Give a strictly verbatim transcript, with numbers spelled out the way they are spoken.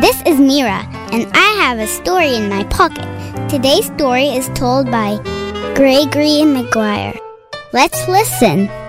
This is Mira, and I have a story in my pocket. Today's story is told by Gregory Maguire. Let's listen.